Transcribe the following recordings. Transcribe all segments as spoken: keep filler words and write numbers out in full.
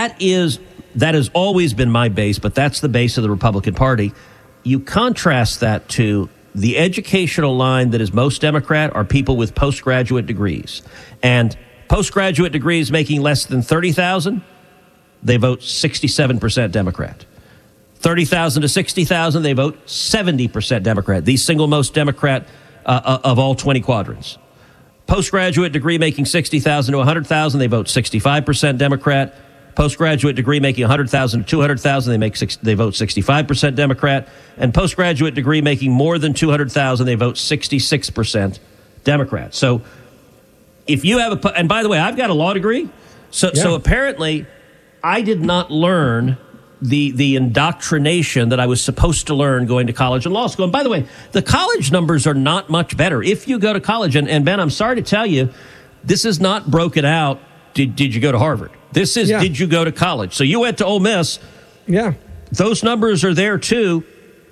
that is that has always been my base, but that's the base of the Republican Party. You contrast that to the educational line that is most Democrat are people with postgraduate degrees. And postgraduate degrees making less than thirty thousand dollars, they vote sixty-seven percent Democrat. thirty thousand to sixty thousand, they vote seventy percent Democrat. The single most Democrat uh, of all twenty quadrants. Postgraduate degree making sixty thousand to one hundred thousand, they vote sixty-five percent Democrat. Postgraduate degree making one hundred thousand to two hundred thousand, they make six, they vote sixty-five percent Democrat. And postgraduate degree making more than two hundred thousand, they vote sixty-six percent Democrat. So if you have a, and by the way, I've got a law degree. So, yeah. so apparently I did not learn the the indoctrination that I was supposed to learn going to college and law school. And by the way, the college numbers are not much better if you go to college. And, and Ben, I'm sorry to tell you, this is not broken out. Did, did you go to Harvard? This is, yeah. Did you go to college? So you went to Ole Miss. Yeah. Those numbers are there, too.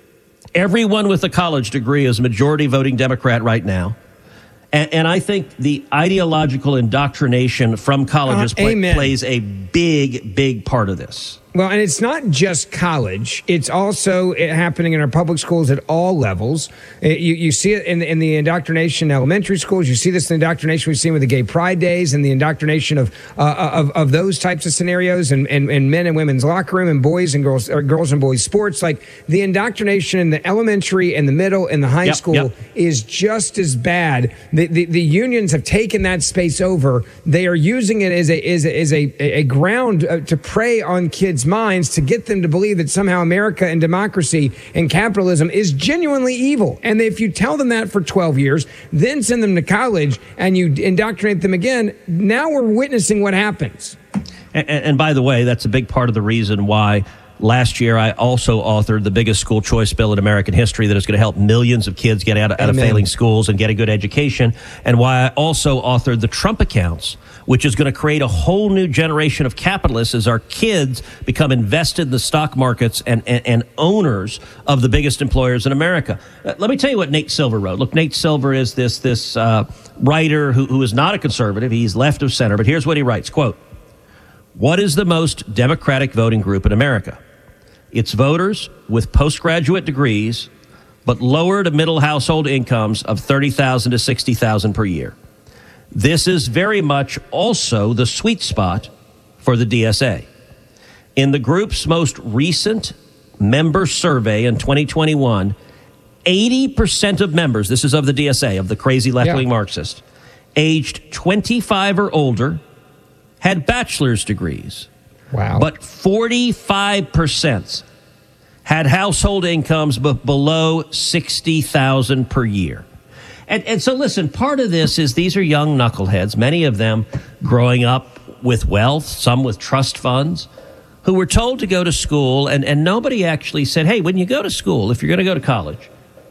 Everyone with a college degree is majority voting Democrat right now. And, and I think the ideological indoctrination from colleges uh, play, plays a big, big part of this. Well, and it's not just college. It's also happening in our public schools at all levels. You, you see it in the, in the indoctrination in elementary schools. You see this in the indoctrination we've seen with the Gay Pride Days and the indoctrination of uh, of, of those types of scenarios and, and, and men and women's locker room and boys and girls or girls and boys sports. Like the indoctrination in the elementary and the middle and the high yep, school yep. is just as bad. The, the the unions have taken that space over. They are using it as a as a, as a, a ground to prey on kids' minds to get them to believe that somehow America and democracy and capitalism is genuinely evil. And if you tell them that for twelve years, then send them to college and you indoctrinate them again, now we're witnessing what happens. And, and by the way, that's a big part of the reason why last year I also authored the biggest school choice bill in American history that is going to help millions of kids get out of, out of failing schools and get a good education, and why I also authored the Trump accounts, which is going to create a whole new generation of capitalists as our kids become invested in the stock markets and, and, and owners of the biggest employers in America. Uh, let me tell you what Nate Silver wrote. Look, Nate Silver is this, this uh, writer who, who is not a conservative. He's left of center, but here's what he writes, quote, "What is the most democratic voting group in America? It's voters with postgraduate degrees, but lower to middle household incomes of thirty thousand to sixty thousand per year. This is very much also the sweet spot for the D S A. In the group's most recent member survey in twenty twenty-one, eighty percent of members, this is of the D S A, of the crazy left-wing yeah. Marxist, aged twenty-five or older, had bachelor's degrees. Wow. But forty-five percent had household incomes b- below sixty thousand per year. And, and so, listen, part of this is these are young knuckleheads, many of them growing up with wealth, some with trust funds, who were told to go to school, and, and nobody actually said, hey, when you go to school, if you're going to go to college,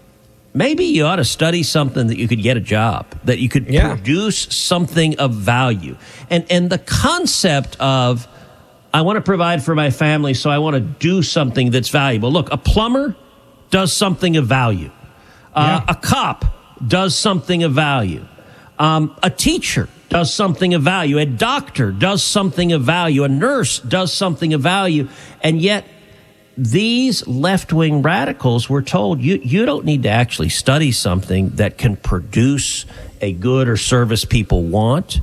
maybe you ought to study something that you could get a job, that you could yeah. produce something of value. And and the concept of, I want to provide for my family, so I want to do something that's valuable. Look, a plumber does something of value. Uh, yeah. A cop does something of value. Um, a teacher does something of value. A doctor does something of value. A nurse does something of value. And yet, these left-wing radicals were told, you, you don't need to actually study something that can produce a good or service people want.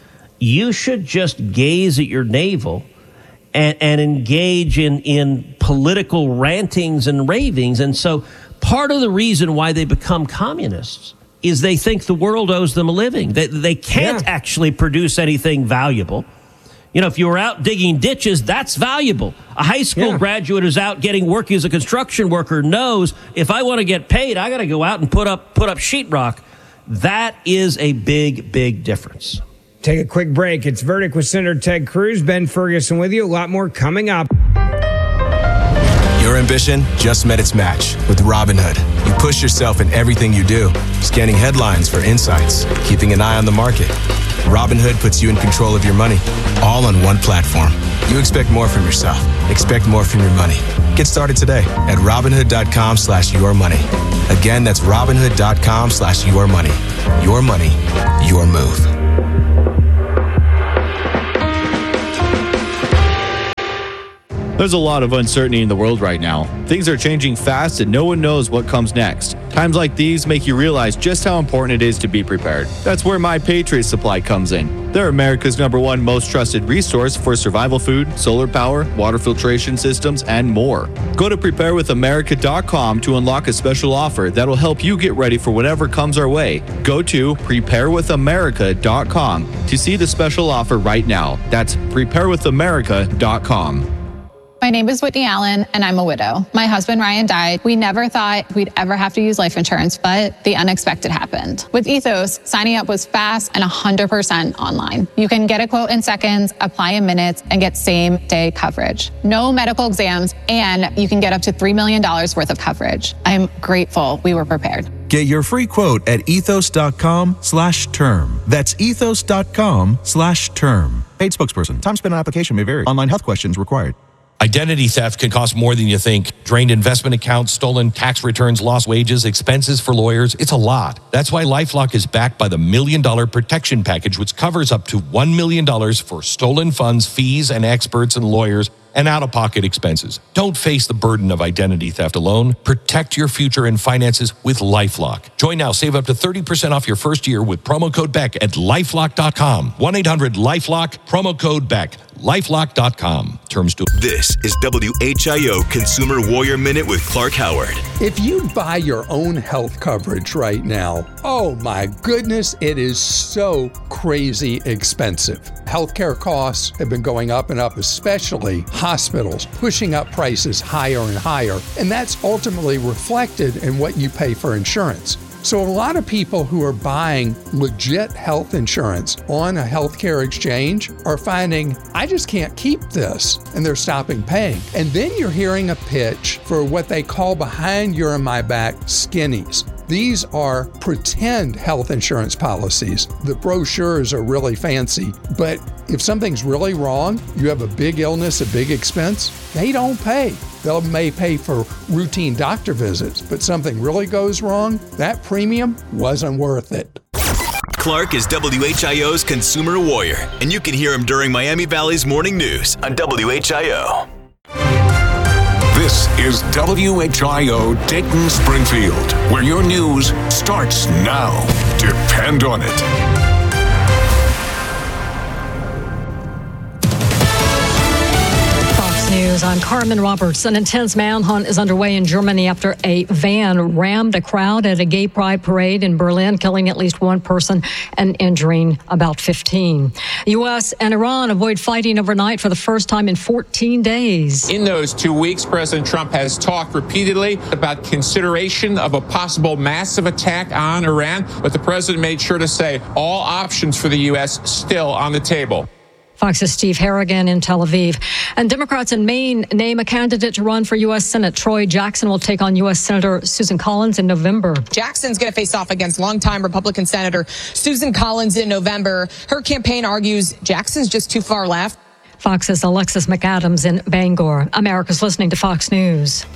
You should just gaze at your navel and, and engage in, in political rantings and ravings. And so part of the reason why they become communists is they think the world owes them a living. They, they can't yeah. actually produce anything valuable. You know, if you were out digging ditches, that's valuable. A high school yeah. graduate who's out getting work as a construction worker knows if I want to get paid, I got to go out and put up put up sheetrock. That is a big, big difference. Take a quick break. It's Verdict with Senator Ted Cruz. Ben Ferguson with you. A lot more coming up. Your ambition just met its match with Robinhood. You push yourself in everything you do, scanning headlines for insights, keeping an eye on the market. Robinhood puts you in control of your money, all on one platform. You expect more from yourself. Expect more from your money. Get started today at Robinhood.com slash your money. Again, that's Robinhood.com slash your money. Your money, your move. There's a lot of uncertainty in the world right now. Things are changing fast and no one knows what comes next. Times like these make you realize just how important it is to be prepared. That's where My Patriot Supply comes in. They're America's number one most trusted resource for survival food, solar power, water filtration systems, and more. Go to prepare with america dot com to unlock a special offer that'll help you get ready for whatever comes our way. Go to prepare with america dot com to see the special offer right now. That's prepare with america dot com. My name is Whitney Allen, and I'm a widow. My husband, Ryan, died. We never thought we'd ever have to use life insurance, but the unexpected happened. With Ethos, signing up was fast and one hundred percent online. You can get a quote in seconds, apply in minutes, and get same-day coverage. No medical exams, and you can get up to three million dollars worth of coverage. I'm grateful we were prepared. Get your free quote at ethos.com slash term. That's ethos.com slash term. Paid spokesperson. Time spent on application may vary. Online health questions required. Identity theft can cost more than you think. Drained investment accounts, stolen tax returns, lost wages, expenses for lawyers. It's a lot. That's why LifeLock is backed by the Million Dollar Protection Package, which covers up to one million dollars for stolen funds, fees, and experts and lawyers, and out-of-pocket expenses. Don't face the burden of identity theft alone. Protect your future and finances with LifeLock. Join now. Save up to thirty percent off your first year with promo code Beck at lifelock dot com. one eight hundred lifelock, promo code Beck. lifelock dot com. Terms to... This is W H I O Consumer Warrior Minute with Clark Howard. If you buy your own health coverage right now, oh my goodness, it is so crazy expensive. Healthcare costs have been going up and up, especially hospitals, pushing up prices higher and higher, and that's ultimately reflected in what you pay for insurance. So a lot of people who are buying legit health insurance on a healthcare exchange are finding, I just can't keep this, and they're stopping paying. And then you're hearing a pitch for what they call behind your and my back skinnies. These are pretend health insurance policies. The brochures are really fancy, but if something's really wrong, you have a big illness, a big expense, they don't pay. They may pay for routine doctor visits, but something really goes wrong, that premium wasn't worth it. Clark is W H I O's Consumer Warrior, and you can hear him during Miami Valley's Morning News on W H I O. This is W H I O Dayton Springfield, where your news starts now. Depend on it. News. I'm Carmen Roberts. An intense manhunt is underway in Germany after a van rammed a crowd at a gay pride parade in Berlin, killing at least one person and injuring about fifteen. The U S and Iran avoid fighting overnight for the first time in fourteen days. In those two weeks, President Trump has talked repeatedly about consideration of a possible massive attack on Iran, but the president made sure to say all options for the U S still on the table. Fox's Steve Harrigan in Tel Aviv. And Democrats in Maine name a candidate to run for U S Senate. Troy Jackson will take on U S Senator Susan Collins in November. Jackson's going to face off against longtime Republican Senator Susan Collins in November. Her campaign argues Jackson's just too far left. Fox's Alexis McAdams in Bangor. America's listening to Fox News.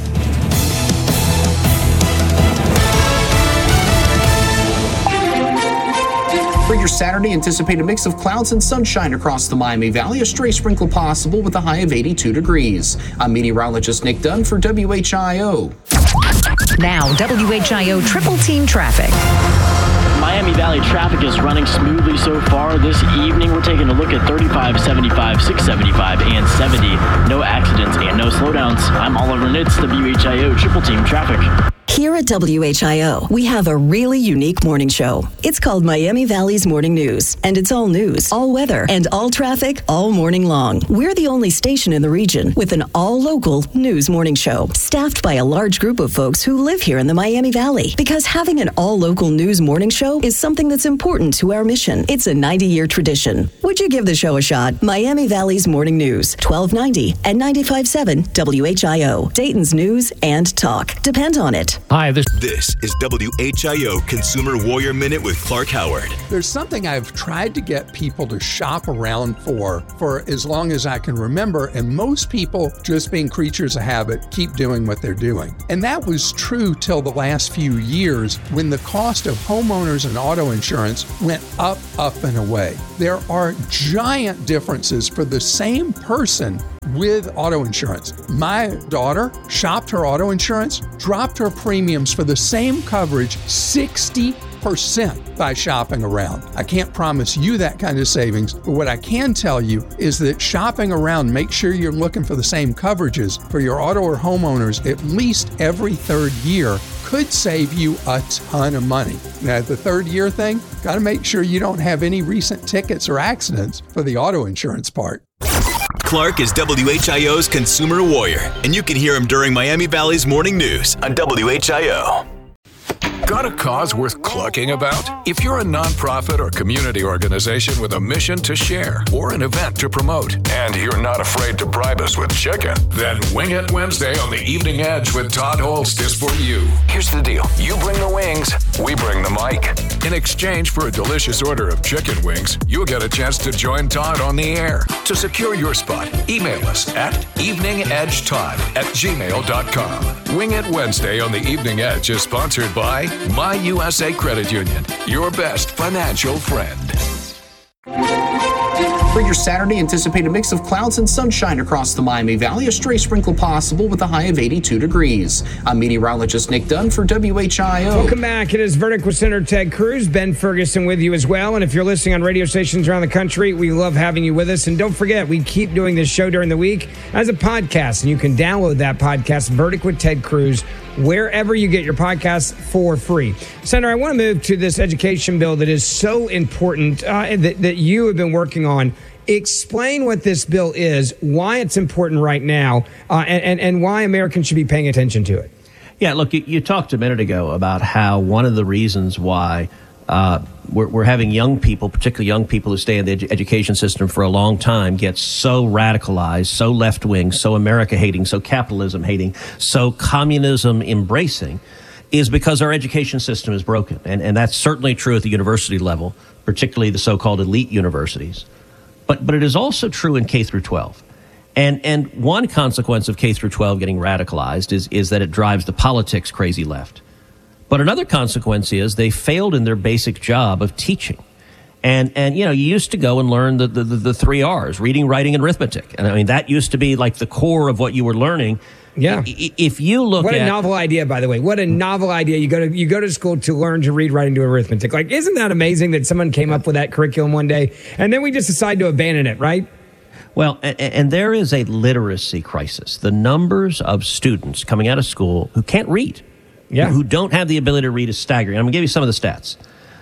For your Saturday, anticipate a mix of clouds and sunshine across the Miami Valley. A stray sprinkle possible with a high of eighty-two degrees. I'm meteorologist Nick Dunn for W H I O. Now, W H I O Triple Team Traffic. Miami Valley traffic is running smoothly so far. This evening, we're taking a look at thirty-five, seventy-five, six seventy-five, and seventy. No accidents and no slowdowns. I'm Oliver Nitz, W H I O Triple Team Traffic. Here at W H I O, we have a really unique morning show. It's called Miami Valley's Morning News, and it's all news, all weather, and all traffic all morning long. We're the only station in the region with an all-local news morning show, staffed by a large group of folks who live here in the Miami Valley. Because having an all-local news morning show is something that's important to our mission. It's a ninety-year tradition. Would you give the show a shot? Miami Valley's Morning News, twelve ninety and ninety-five point seven W H I O, Dayton's news and talk. Depend on it. Hi, this This is W H I O Consumer Warrior Minute with Clark Howard. There's something I've tried to get people to shop around for for as long as I can remember, and most people, just being creatures of habit, keep doing what they're doing. And that was true till the last few years when the cost of homeowners and auto insurance went up, up, and away. There are giant differences for the same person with auto insurance. My daughter shopped her auto insurance, dropped her premiums for the same coverage sixty percent by shopping around. I can't promise you that kind of savings, but what I can tell you is that shopping around, make sure you're looking for the same coverages for your auto or homeowners at least every third year could save you a ton of money. Now, the third year thing, got to make sure you don't have any recent tickets or accidents for the auto insurance part. Clark is W H I O's consumer warrior, and you can hear him during Miami Valley's morning news on W H I O. Got a cause worth clucking about? If you're a nonprofit or community organization with a mission to share or an event to promote, and you're not afraid to bribe us with chicken, then Wing It Wednesday on the Evening Edge with Todd Holst is for you. Here's the deal. You bring the wings, we bring the mic. In exchange for a delicious order of chicken wings, you'll get a chance to join Todd on the air. To secure your spot, email us at eveningedgetodd at gmail dot com. Wing It Wednesday on the Evening Edge is sponsored by My U S A Credit Union, your best financial friend. For your Saturday, anticipate a mix of clouds and sunshine across the Miami Valley. A stray sprinkle possible with a high of eighty-two degrees. I'm meteorologist Nick Dunn for W H I O. Welcome back. It is Verdict with Senator Ted Cruz. Ben Ferguson with you as well. And if you're listening on radio stations around the country, we love having you with us. And don't forget, we keep doing this show during the week as a podcast. And you can download that podcast, Verdict with Ted Cruz, wherever you get your podcasts for free. Senator, I want to move to this education bill that is so important uh, that, that you have been working on. Explain what this bill is, why it's important right now, uh, and, and, and why Americans should be paying attention to it. Yeah, look, you, you talked a minute ago about how one of the reasons why uh, we're, we're having young people, particularly young people who stay in the edu- education system for a long time, get so radicalized, so left-wing, so America-hating, so capitalism-hating, so communism-embracing, is because our education system is broken. And, and that's certainly true at the university level, particularly the so-called elite universities. But but it is also true in K through twelve. And and one consequence of K through twelve getting radicalized is, is that it drives the politics crazy left. But another consequence is they failed in their basic job of teaching. And, and you know, you used to go and learn the, the, the, the three R's, reading, writing, and arithmetic. And I mean, that used to be like the core of what you were learning. Yeah. If you look what at... What a novel idea, by the way. What a novel idea. You go to you go to school to learn to read, write, and do arithmetic. Like, isn't that amazing that someone came up with that curriculum one day, and then we just decided to abandon it, right? Well, and, and there is a literacy crisis. The numbers of students coming out of school who can't read, yeah. who don't have the ability to read is staggering. I'm going to give you some of the stats.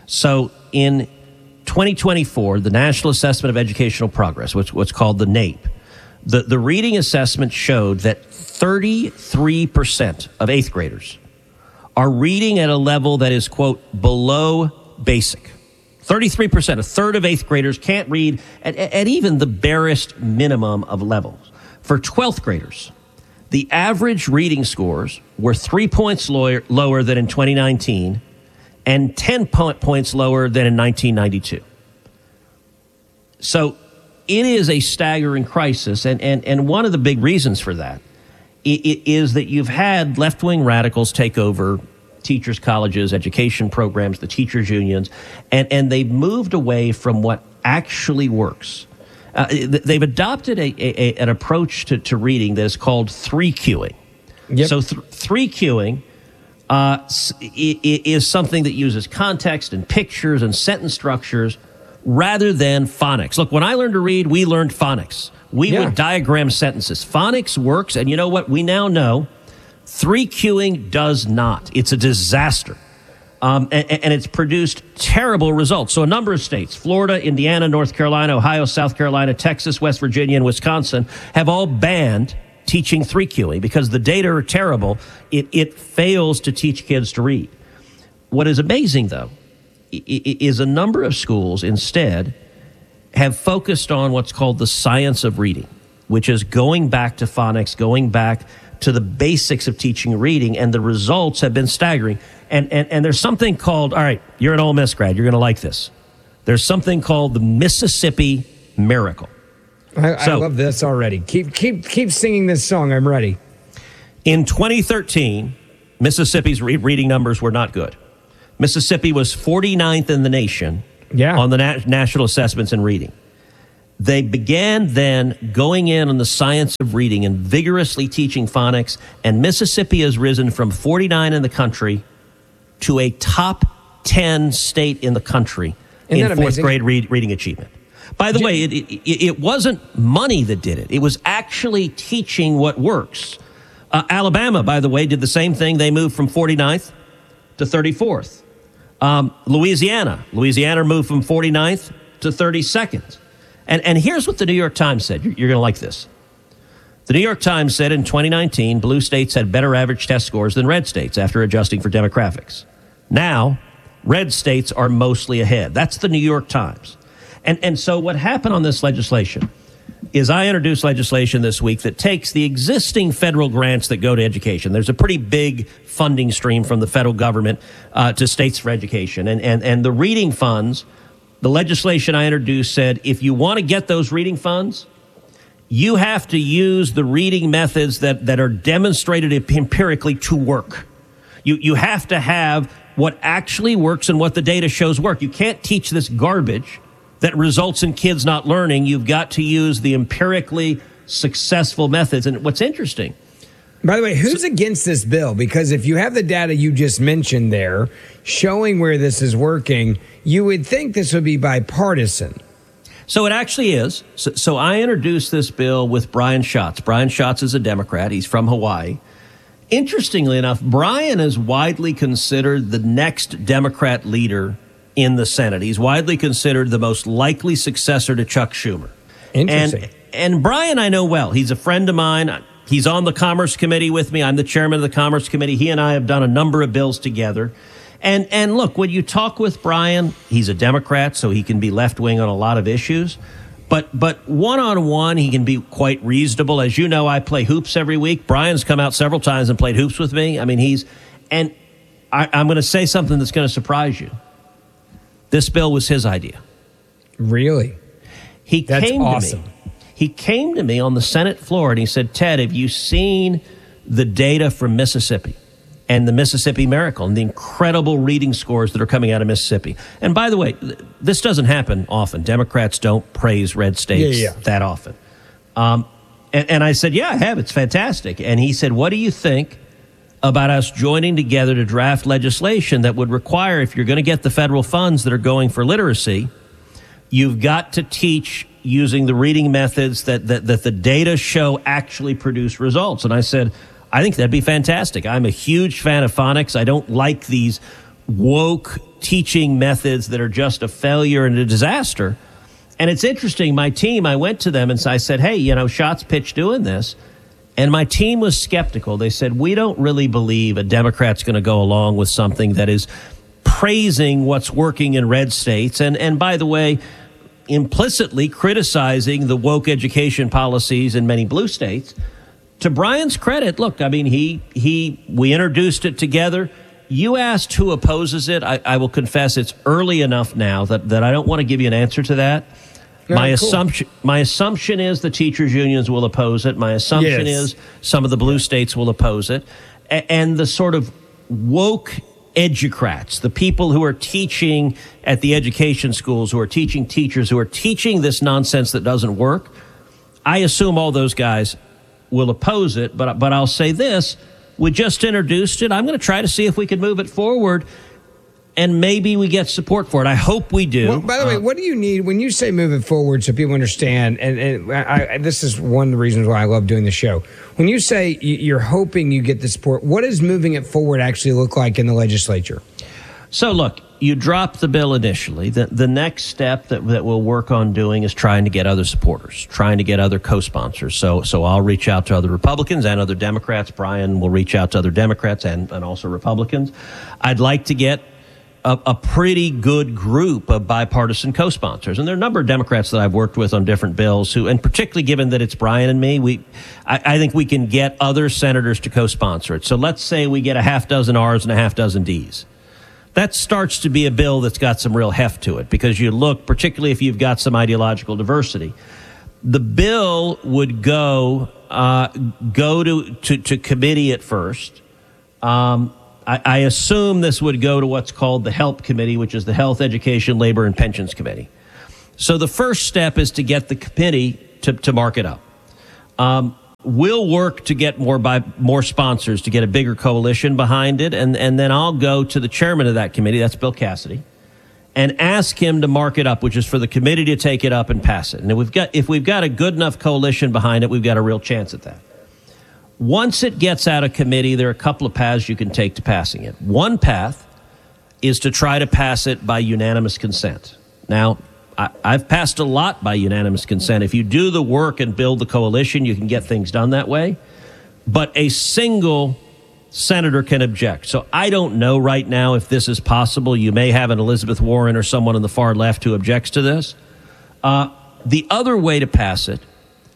So in twenty twenty-four, the National Assessment of Educational Progress, which what's called the NAEP, the, the reading assessment showed that thirty-three percent of eighth graders are reading at a level that is, quote, below basic. thirty-three percent, a third of eighth graders can't read at, at even the barest minimum of levels. For twelfth graders, the average reading scores were three points lower, lower than in twenty nineteen and ten point points lower than in nineteen ninety-two. So it is a staggering crisis, and, and, and one of the big reasons for that is that you've had left-wing radicals take over teachers' colleges, education programs, the teachers' unions, and, and they've moved away from what actually works. Uh, they've adopted a, a, an approach to, to reading that is called three-cueing. Yep. So th- three-cueing uh, is something that uses context and pictures and sentence structures rather than phonics. Look, when I learned to read, we learned phonics. We yeah. would diagram sentences. Phonics works, and you know what? We now know three-cueing does not. It's a disaster. Um, and, and it's produced terrible results. So a number of states, Florida, Indiana, North Carolina, Ohio, South Carolina, Texas, West Virginia, and Wisconsin, have all banned teaching three-cueing because the data are terrible. It, it fails to teach kids to read. What is amazing, though, is a number of schools instead have focused on what's called the science of reading, which is going back to phonics, going back to the basics of teaching reading, and the results have been staggering. And, and, and there's something called, all right, you're an Ole Miss grad, you're going to like this. There's something called the Mississippi Miracle. I, so, I love this already. Keep, keep, keep singing this song. I'm ready. In twenty thirteen, Mississippi's re- reading numbers were not good. Mississippi was forty-ninth in the nation yeah. on the na- national assessments in reading. They began then going in on the science of reading and vigorously teaching phonics, and Mississippi has risen from forty-nine in the country to a top ten state in the country Isn't in that fourth amazing? grade read, reading achievement. By the way, it, it, it wasn't money that did it. It was actually teaching what works. Uh, Alabama, by the way, did the same thing. They moved from forty-ninth to thirty-fourth. Um, Louisiana. Louisiana moved from forty-ninth to thirty-second. And, and here's what the New York Times said. You're, you're going to like this. The New York Times said in twenty nineteen, blue states had better average test scores than red states after adjusting for demographics. Now, red states are mostly ahead. That's the New York Times. And, and so what happened on this legislation is I introduced legislation this week that takes the existing federal grants that go to education. There's a pretty big funding stream from the federal government uh, to states for education. And, and, and the reading funds, the legislation I introduced said, if you want to get those reading funds, you have to use the reading methods that, that are demonstrated empirically to work. You, you have to have what actually works and what the data shows work. You can't teach this garbage that results in kids not learning. You've got to use the empirically successful methods. And what's interesting, by the way, who's so, against this bill? Because if you have the data you just mentioned there showing where this is working, you would think this would be bipartisan. So it actually is. So, so I introduced this bill with Brian Schatz. Brian Schatz is a Democrat. He's from Hawaii. Interestingly enough, Brian is widely considered the next Democrat leader in the Senate. He's widely considered the most likely successor to Chuck Schumer. Interesting. And, and Brian I know well. He's a friend of mine. He's on the Commerce Committee with me. I'm the chairman of the Commerce Committee. He and I have done a number of bills together. And and look, when you talk with Brian, he's a Democrat, so he can be left-wing on a lot of issues. But but one-on-one, he can be quite reasonable. As you know, I play hoops every week. Brian's come out several times and played hoops with me. I mean, he's... And I, I'm going to say something that's going to surprise you. This bill was his idea. Really? He That's came awesome. to me. He came to me on the Senate floor and he said, Ted, have you seen the data from Mississippi and the Mississippi Miracle and the incredible reading scores that are coming out of Mississippi? And by the way, this doesn't happen often. Democrats don't praise red states yeah, yeah. that often. Um, and, and I said, yeah, I have. It's fantastic. And he said, what do you think about us joining together to draft legislation that would require, if you're going to get the federal funds that are going for literacy, you've got to teach using the reading methods that, that, that the data show actually produce results. And I said, I think that'd be fantastic. I'm a huge fan of phonics. I don't like these woke teaching methods that are just a failure and a disaster. And it's interesting, my team, I went to them and I said, hey, you know, Schatz pitched doing this. And my team was skeptical. They said, we don't really believe a Democrat's going to go along with something that is praising what's working in red states. And, and by the way, implicitly criticizing the woke education policies in many blue states. To Brian's credit, look, I mean, he he we introduced it together. You asked who opposes it. I, I will confess it's early enough now that, that I don't want to give you an answer to that. Yeah, my cool. assumption my assumption is the teachers' unions will oppose it. My assumption Yes. is some of the blue states will oppose it. A- and the sort of woke educrats, the people who are teaching at the education schools, who are teaching teachers, who are teaching this nonsense that doesn't work, I assume all those guys will oppose it. But but I'll say this, we just introduced it. I'm going to try to see if we can move it forward, and maybe we get support for it. I hope we do. Well, by the uh, way, what do you need when you say moving forward so people understand? And, and I, I, this is one of the reasons why I love doing the show. When you say you're hoping you get the support, what does moving it forward actually look like in the legislature? So, look, you drop the bill initially. The, the next step that, that we'll work on doing is trying to get other supporters, trying to get other co-sponsors. So so I'll reach out to other Republicans and other Democrats. Brian will reach out to other Democrats and, and also Republicans. I'd like to get a, a pretty good group of bipartisan co-sponsors. And there are a number of Democrats that I've worked with on different bills who, and particularly given that it's Brian and me, we I, I think we can get other senators to co-sponsor it. So let's say we get a half dozen R's and a half dozen D's. That starts to be a bill that's got some real heft to it, because you look, particularly if you've got some ideological diversity. The bill would go uh, go to, to, to committee at first. Um, I, I assume this would go to what's called the HELP Committee, which is the Health, Education, Labor, and Pensions Committee. So the first step is to get the committee to, to mark it up. Um, we'll work to get more by more sponsors, to get a bigger coalition behind it, and, and then I'll go to the chairman of that committee, that's Bill Cassidy, and ask him to mark it up, which is for the committee to take it up and pass it. And if we've got, if we've got a good enough coalition behind it, we've got a real chance at that. Once it gets out of committee, there are a couple of paths you can take to passing it. One path is to try to pass it by unanimous consent. Now, I, I've passed a lot by unanimous consent. If you do the work and build the coalition, you can get things done that way. But a single senator can object. So I don't know right now if this is possible. You may have an Elizabeth Warren or someone on the far left who objects to this. Uh, the other way to pass it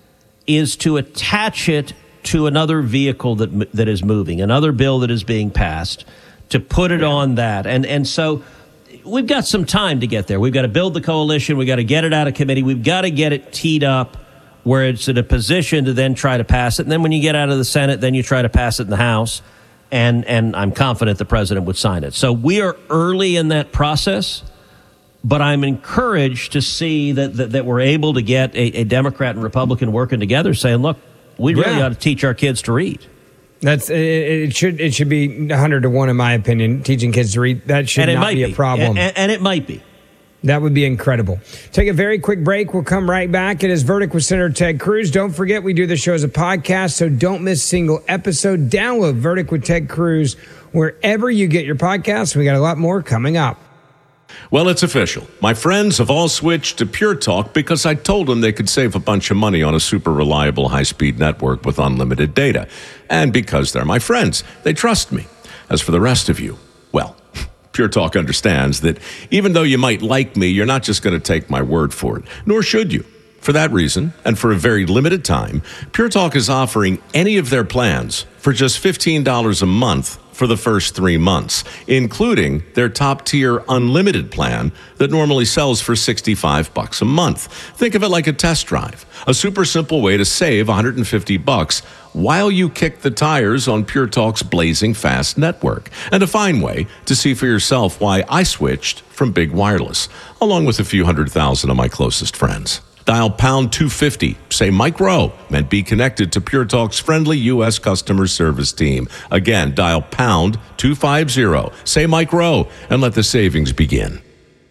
is to attach it to another vehicle that that is moving, another bill that is being passed, to put it on that. And and so we've got some time to get there. We've got to build the coalition. We've got to get it out of committee. We've got to get it teed up where it's in a position to then try to pass it. And then when you get out of the Senate, then you try to pass it in the House. And and I'm confident the president would sign it. So we are early in that process, but I'm encouraged to see that that, that we're able to get a, a Democrat and Republican working together saying, look, we really Yeah. ought to teach our kids to read. That's it, it should it should be one hundred to one in my opinion. Teaching kids to read, that should And it not might be be. a problem. And, and it might be. That would be incredible. Take a very quick break. We'll come right back. It is Verdict with Senator Ted Cruz. Don't forget, we do the show as a podcast, so don't miss a single episode. Download Verdict with Ted Cruz wherever you get your podcasts. We got a lot more coming up. Well, it's official. My friends have all switched to Pure Talk because I told them they could save a bunch of money on a super reliable high-speed network with unlimited data. And because they're my friends, they trust me. As for the rest of you, well, Pure Talk understands that even though you might like me, you're not just going to take my word for it, nor should you. For that reason, and for a very limited time, Pure Talk is offering any of their plans for just fifteen dollars a month for the first three months, including their top-tier unlimited plan that normally sells for sixty-five bucks a month. Think of it like a test drive, a super simple way to save one hundred fifty bucks while you kick the tires on Pure Talk's blazing fast network, and a fine way to see for yourself why I switched from Big Wireless, along with a few hundred thousand of my closest friends. Dial pound two fifty, say Mike Rowe, and be connected to Pure Talk's friendly U S customer service team. Again, dial pound two fifty, say Mike Rowe, and let the savings begin.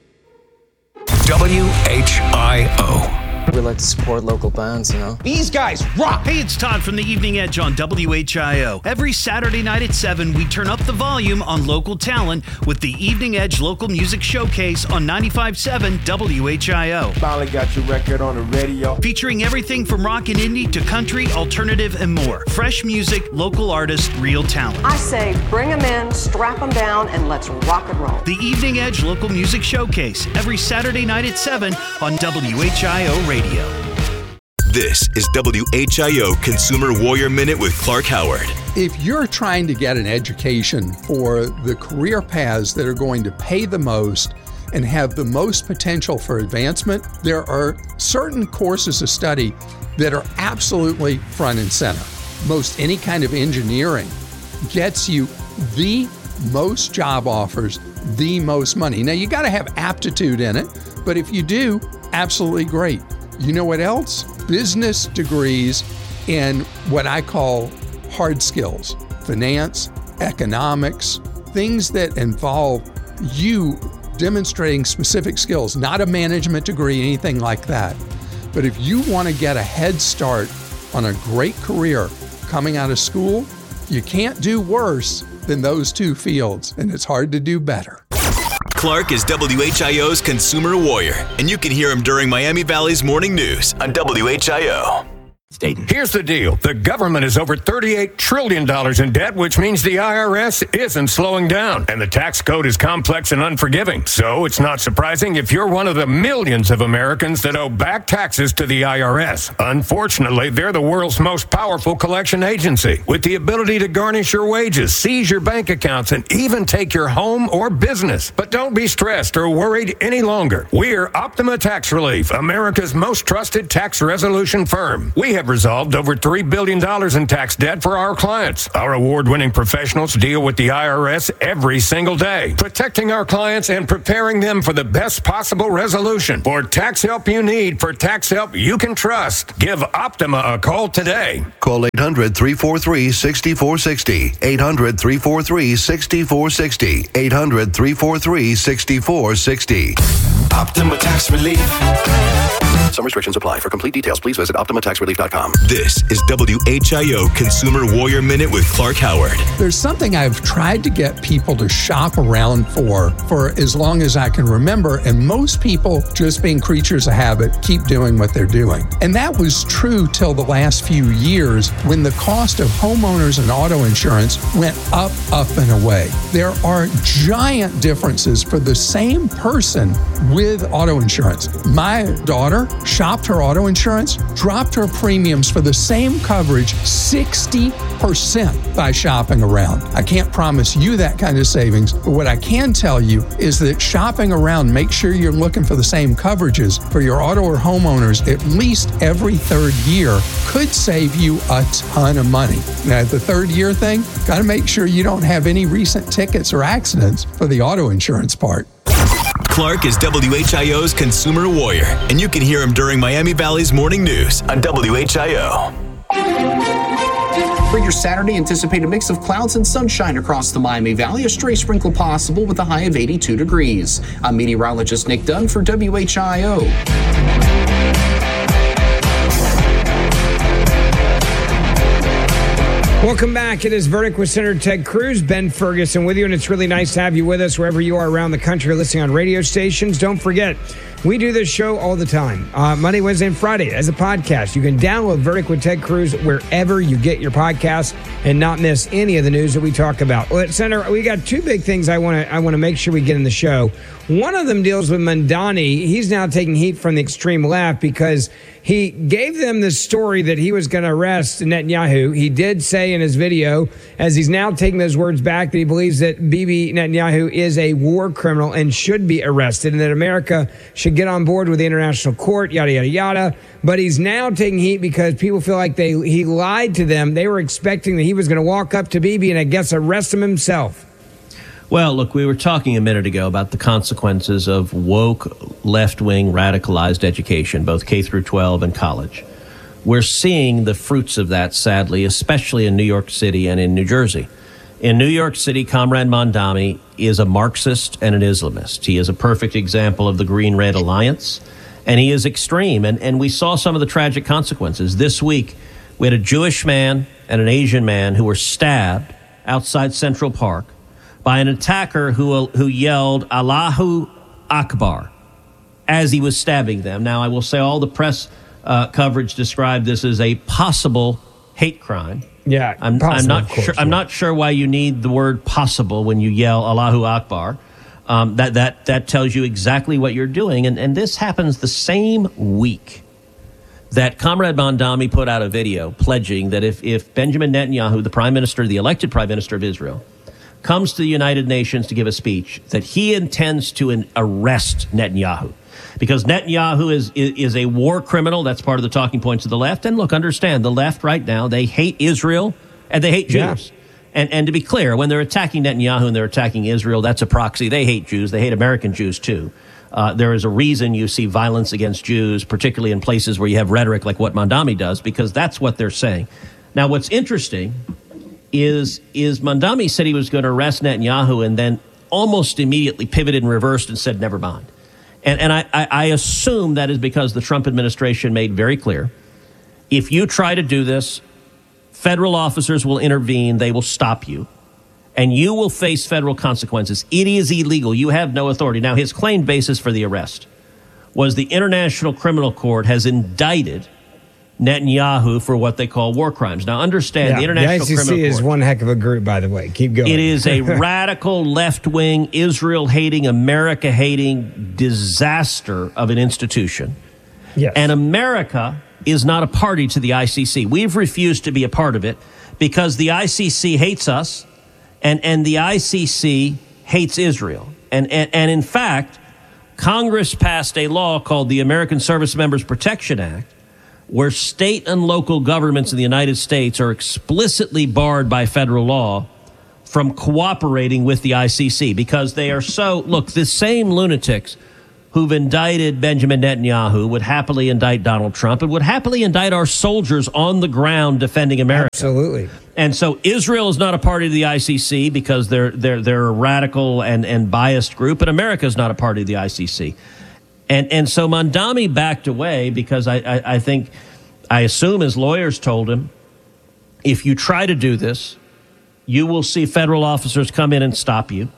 W H I O. We like to support local bands, you know. These guys rock! Hey, it's Todd from The Evening Edge on W H I O. Every Saturday night at seven, we turn up the volume on local talent with the Evening Edge Local Music Showcase on ninety-five point seven W H I O. Finally got your record on the radio. Featuring everything from rock and indie to country, alternative, and more. Fresh music, local artists, real talent. I say bring them in, strap them down, and let's rock and roll. The Evening Edge Local Music Showcase, every Saturday night at seven on W H I O Radio. This is W H I O Consumer Warrior Minute with Clark Howard. If you're trying to get an education for the career paths that are going to pay the most and have the most potential for advancement, there are certain courses of study that are absolutely front and center. Most any kind of engineering gets you the most job offers, the most money. Now, you got to have aptitude in it, but if you do, absolutely great. You know what else? Business degrees in what I call hard skills, finance, economics, things that involve you demonstrating specific skills, not a management degree, anything like that. But if you want to get a head start on a great career coming out of school, you can't do worse than those two fields, and it's hard to do better. Clark is W H I O's Consumer Warrior, and you can hear him during Miami Valley's Morning News on W H I O. Here's the deal. The government is over thirty-eight trillion dollars in debt, which means the I R S isn't slowing down. And the tax code is complex and unforgiving. So it's not surprising if you're one of the millions of Americans that owe back taxes to the I R S. Unfortunately, they're the world's most powerful collection agency, with the ability to garnish your wages, seize your bank accounts, and even take your home or business. But don't be stressed or worried any longer. We're Optima Tax Relief, America's most trusted tax resolution firm. We have have resolved over three billion dollars in tax debt for our clients. Our award-winning professionals deal with the I R S every single day, protecting our clients and preparing them for the best possible resolution. For tax help you need, for tax help you can trust, give Optima a call today. Call eight hundred, three four three, six four six zero. eight hundred, three four three, six four six zero. eight hundred, three four three, six four six zero. Optima Tax Relief. Some restrictions apply. For complete details, please visit optima tax relief dot com. This is W H I O Consumer Warrior Minute with Clark Howard. There's something I've tried to get people to shop around for for as long as I can remember, and most people, just being creatures of habit, keep doing what they're doing. And that was true till the last few years when the cost of homeowners and auto insurance went up, up, and away. There are giant differences for the same person with auto insurance. My daughter shopped her auto insurance, dropped her premiums for the same coverage sixty percent by shopping around. I can't promise you that kind of savings, but what I can tell you is that shopping around, make sure you're looking for the same coverages for your auto or homeowners at least every third year could save you a ton of money. Now, the third year thing, got to make sure you don't have any recent tickets or accidents for the auto insurance part. Clark is W H I O's Consumer Warrior, and you can hear him during Miami Valley's Morning News on W H I O. For your Saturday, anticipate a mix of clouds and sunshine across the Miami Valley. A stray sprinkle possible with a high of eighty-two degrees. I'm meteorologist Nick Dunn for W H I O. Welcome back. It is Verdict with Senator Ted Cruz, Ben Ferguson with you, and it's really nice to have you with us wherever you are around the country listening on radio stations. Don't forget, we do this show all the time, uh, Monday, Wednesday, and Friday as a podcast. You can download Verdict with Ted Cruz wherever you get your podcasts and not miss any of the news that we talk about. Well, Senator, we got two big things I want to I want to make sure we get in the show. One of them deals with Mamdani. He's now taking heat from the extreme left because he gave them the story that he was going to arrest Netanyahu. He did say in his video, as he's now taking those words back, that he believes that Bibi Netanyahu is a war criminal and should be arrested, and that America should get on board with the international court, yada, yada, yada. But he's now taking heat because people feel like they he lied to them. They were expecting that he was going to walk up to Bibi and, I guess, arrest him himself. Well, look, we were talking a minute ago about the consequences of woke, left-wing, radicalized education, both K through twelve and college. We're seeing the fruits of that, sadly, especially in New York City and in New Jersey. In New York City, Comrade Mamdani is a Marxist and an Islamist. He is a perfect example of the Green-Red Alliance, and he is extreme. And, and we saw some of the tragic consequences. This week, we had a Jewish man and an Asian man who were stabbed outside Central Park by an attacker who who yelled Allahu Akbar as he was stabbing them. Now, I will say all the press uh, coverage described this as a possible hate crime. Yeah, I'm, possible, I'm not course, sure. yeah. I'm not sure why you need the word possible when you yell Allahu Akbar. Um, that that that tells you exactly what you're doing, and and this happens the same week that Comrade Mamdani put out a video pledging that if if Benjamin Netanyahu, the prime minister, the elected prime minister of Israel, comes to the United Nations to give a speech, that he intends to an arrest Netanyahu. Because Netanyahu is, is is a war criminal. That's part of the talking points of the left. And look, understand, the left right now, they hate Israel and they hate Jews. Yeah. And and to be clear, when they're attacking Netanyahu and they're attacking Israel, that's a proxy. They hate Jews. They hate American Jews, too. Uh, there is a reason you see violence against Jews, particularly in places where you have rhetoric like what Mamdani does, because that's what they're saying. Now, what's interesting is is Mamdani said he was going to arrest Netanyahu and then almost immediately pivoted and reversed and said, never mind. And, and I, I, I assume that is because the Trump administration made very clear, if you try to do this, federal officers will intervene, they will stop you, and you will face federal consequences. It is illegal. You have no authority. Now, his claimed basis for the arrest was the International Criminal Court has indicted Netanyahu for what they call war crimes. Now, understand, Yeah, the International the I C C Criminal Court is one heck of a group, by the way. Keep going. It is a radical, left-wing, Israel-hating, America-hating disaster of an institution. Yes. And America is not a party to the I C C. We've refused to be a part of it because the I C C hates us, and, and the I C C hates Israel. And, and, and in fact, Congress passed a law called the American Service Members Protection Act where state and local governments in the United States are explicitly barred by federal law from cooperating with the I C C because they are so, look, the same lunatics who've indicted Benjamin Netanyahu would happily indict Donald Trump and would happily indict our soldiers on the ground defending America. Absolutely. And so Israel is not a party to the I C C because they're they're they're a radical and, and biased group, and America is not a party to the I C C. And and so Mamdani backed away because I, I, I think, I assume his lawyers told him, if you try to do this, you will see federal officers come in and stop you.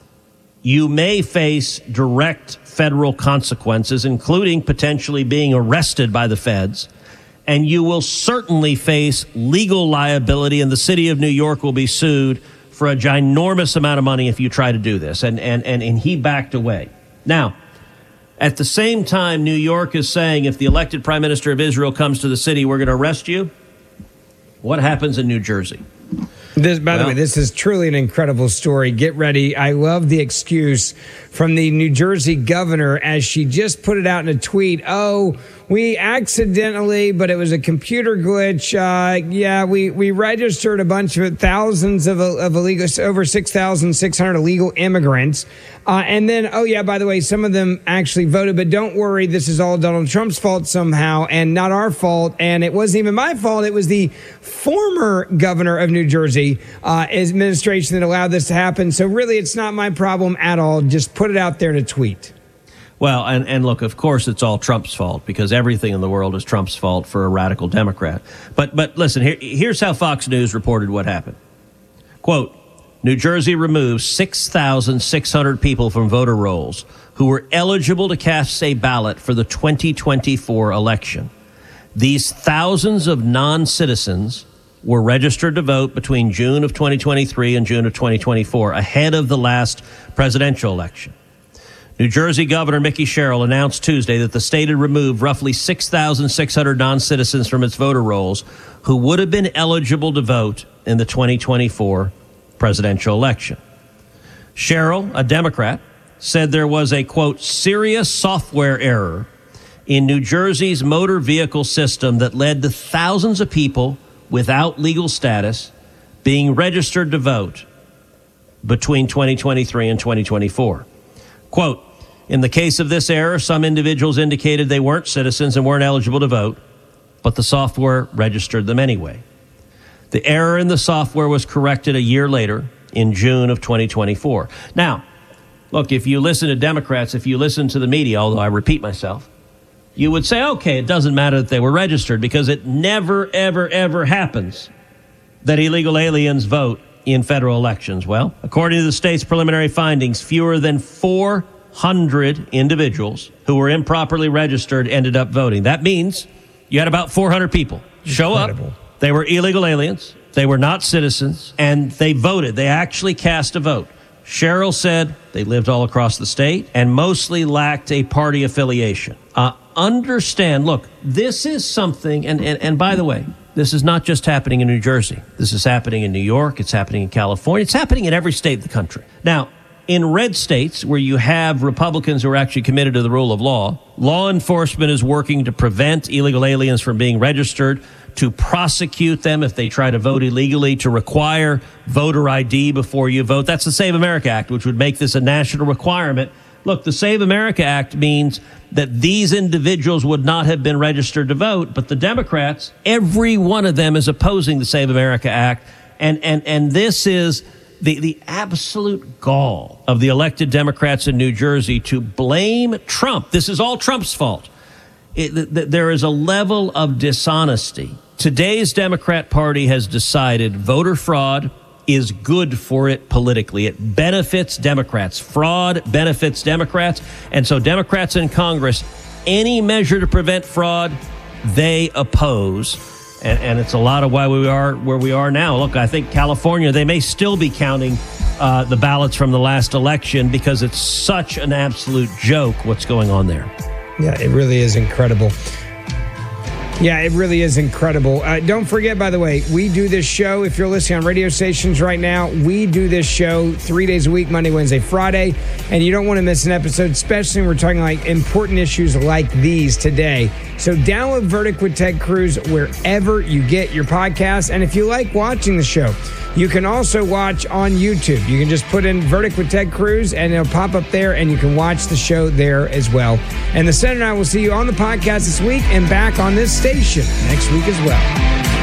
You may face direct federal consequences, including potentially being arrested by the feds. And you will certainly face legal liability, and the city of New York will be sued for a ginormous amount of money if you try to do this. And, and, and, and he backed away. Now, at the same time, New York is saying if the elected prime minister of Israel comes to the city, we're going to arrest you. What happens in New Jersey? This, by well, the way, this is truly an incredible story. Get ready. I love the excuse from the New Jersey governor as she just put it out in a tweet. Oh, we accidentally, but it was a computer glitch. Uh, yeah, we, we registered a bunch of thousands of, of illegal, over six thousand six hundred illegal immigrants. Uh, and then, oh, yeah, by the way, some of them actually voted. But don't worry, this is all Donald Trump's fault somehow and not our fault. And it wasn't even my fault. It was the former governor of New Jersey uh, administration that allowed this to happen. So really, it's not my problem at all. Just put it out there in a tweet. Well, and, and look, of course, it's all Trump's fault because everything in the world is Trump's fault for a radical Democrat. But but listen, here, here's how Fox News reported what happened. Quote, New Jersey removes six thousand six hundred people from voter rolls who were eligible to cast a ballot for the twenty twenty-four election. These thousands of non-citizens were registered to vote between June of twenty twenty-three and June of twenty twenty-four, ahead of the last presidential election. New Jersey Governor Mickey Sherrill announced Tuesday that the state had removed roughly six thousand six hundred non-citizens from its voter rolls who would have been eligible to vote in the twenty twenty-four presidential election. Sherrill, a Democrat, said there was a, quote, serious software error in New Jersey's motor vehicle system that led to thousands of people without legal status being registered to vote between twenty twenty-three and twenty twenty-four. Quote, in the case of this error, some individuals indicated they weren't citizens and weren't eligible to vote, but the software registered them anyway. The error in the software was corrected a year later in June of twenty twenty-four. Now, look, if you listen to Democrats, if you listen to the media, although I repeat myself, you would say, okay, it doesn't matter that they were registered because it never, ever, ever happens that illegal aliens vote in federal elections. Well, according to the state's preliminary findings, fewer than four hundred individuals who were improperly registered ended up voting. That means you had about four hundred people show Incredible. up. They were illegal aliens. They were not citizens, and they voted. They actually cast a vote. Sherrill said they lived all across the state and mostly lacked a party affiliation. Uh, understand, look, this is something, and, and, and by the way, this is not just happening in New Jersey. This is happening in New York. It's happening in California. It's happening in every state of the country. Now, in red states where you have Republicans who are actually committed to the rule of law, law enforcement is working to prevent illegal aliens from being registered, to prosecute them if they try to vote illegally, to require voter I D before you vote. That's the Save America Act, which would make this a national requirement. Look, the Save America Act means that these individuals would not have been registered to vote, but the Democrats, every one of them is opposing the Save America Act, and and and this is the, the absolute gall of the elected Democrats in New Jersey to blame Trump. This is all Trump's fault. It, th- th- there is a level of dishonesty. Today's Democrat Party has decided voter fraud is good for it politically. It benefits Democrats. Fraud benefits Democrats. And so Democrats in Congress, any measure to prevent fraud, they oppose. And, and it's a lot of why we are where we are now. Look, I think California, they may still be counting uh, the ballots from the last election because it's such an absolute joke what's going on there. Yeah, it really is incredible. Yeah, it really is incredible. Uh, don't forget, by the way, we do this show. If you're listening on radio stations right now, we do this show three days a week, Monday, Wednesday, Friday. And you don't want to miss an episode, especially when we're talking like important issues like these today. So download Verdict with Ted Cruz wherever you get your podcasts. And if you like watching the show, you can also watch on YouTube. You can just put in Verdict with Ted Cruz and it'll pop up there and you can watch the show there as well. And the Senator and I will see you on the podcast this week and back on this station next week as well.